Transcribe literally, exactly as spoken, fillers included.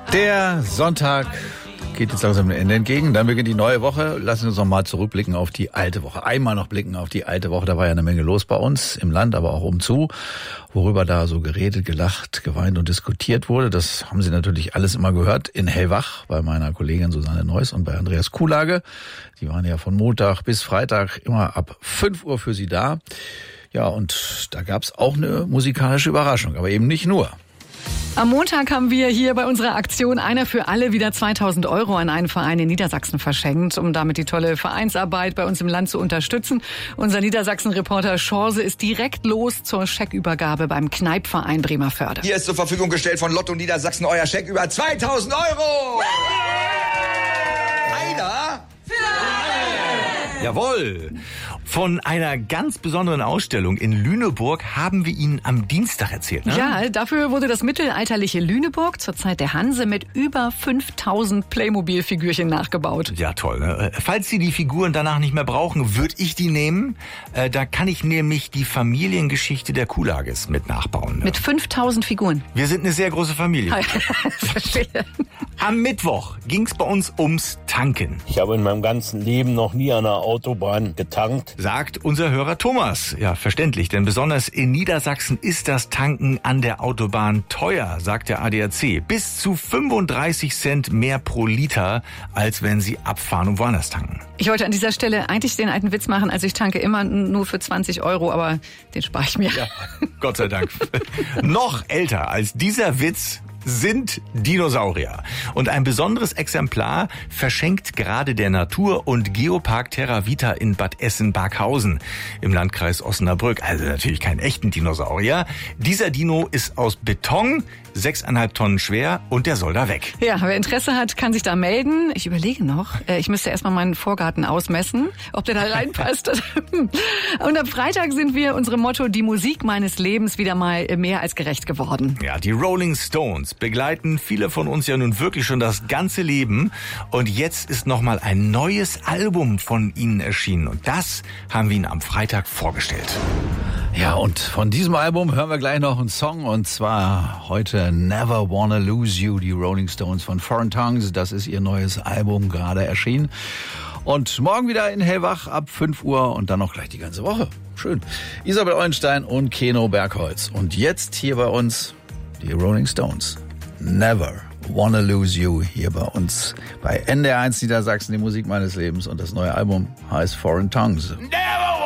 Der Sonntag geht jetzt langsam dem Ende entgegen. Dann beginnt die neue Woche. Lassen wir uns noch mal zurückblicken auf die alte Woche. Einmal noch blicken auf die alte Woche. Da war ja eine Menge los bei uns im Land, aber auch umzu. Worüber da so geredet, gelacht, geweint und diskutiert wurde. Das haben Sie natürlich alles immer gehört in Hellwach bei meiner Kollegin Susanne Neuss und bei Andreas Kuhlage. Die waren ja von Montag bis Freitag immer ab fünf Uhr für Sie da. Ja, und da gab's auch eine musikalische Überraschung, aber eben nicht nur. Am Montag haben wir hier bei unserer Aktion Einer für alle wieder zweitausend Euro an einen Verein in Niedersachsen verschenkt, um damit die tolle Vereinsarbeit bei uns im Land zu unterstützen. Unser Niedersachsen-Reporter Schorse ist direkt los zur Scheckübergabe beim Kneipverein Bremervörde. Hier ist zur Verfügung gestellt von Lotto Niedersachsen euer Scheck über zweitausend Euro. Einer für alle. Jawohl. Von einer ganz besonderen Ausstellung in Lüneburg haben wir Ihnen am Dienstag erzählt, ne? Ja, dafür wurde das mittelalterliche Lüneburg zur Zeit der Hanse mit über fünftausend Playmobil-Figürchen nachgebaut. Ja, toll, ne? Falls Sie die Figuren danach nicht mehr brauchen, würde ich die nehmen. Äh, da kann ich nämlich die Familiengeschichte der Kuhlages mit nachbauen. Ne? Mit fünftausend Figuren. Wir sind eine sehr große Familie. Verstehe. Am Mittwoch ging's bei uns ums Tanken. Ich habe in meinem ganzen Leben noch nie an einer Autobahn getankt. Sagt unser Hörer Thomas. Ja, verständlich, denn besonders in Niedersachsen ist das Tanken an der Autobahn teuer, sagt der A D A C. Bis zu fünfunddreißig Cent mehr pro Liter, als wenn Sie abfahren und woanders tanken. Ich wollte an dieser Stelle eigentlich den alten Witz machen, also ich tanke immer nur für zwanzig Euro, aber den spare ich mir. Ja, Gott sei Dank. Noch älter als dieser Witz sind Dinosaurier. Und ein besonderes Exemplar verschenkt gerade der Natur- und Geopark Terra Vita in Bad Essen-Barkhausen im Landkreis Osnabrück. Also natürlich keinen echten Dinosaurier. Dieser Dino ist aus Beton, sechseinhalb Tonnen schwer und der soll da weg. Ja, wer Interesse hat, kann sich da melden. Ich überlege noch, ich müsste erstmal meinen Vorgarten ausmessen, ob der da reinpasst. Und am Freitag sind wir unserem Motto, die Musik meines Lebens, wieder mal mehr als gerecht geworden. Ja, die Rolling Stones begleiten viele von uns ja nun wirklich schon das ganze Leben. Und jetzt ist nochmal ein neues Album von ihnen erschienen. Und das haben wir Ihnen am Freitag vorgestellt. Ja, und von diesem Album hören wir gleich noch einen Song, und zwar heute Never Wanna Lose You, die Rolling Stones von Foreign Tongues. Das ist ihr neues Album, gerade erschienen. Und morgen wieder in Hellwach ab fünf Uhr und dann noch gleich die ganze Woche. Schön. Isabel Eulenstein und Keno Bergholz. Und jetzt hier bei uns die Rolling Stones. Never Wanna Lose You hier bei uns bei N D R eins Niedersachsen, die Musik meines Lebens. Und das neue Album heißt Foreign Tongues. Never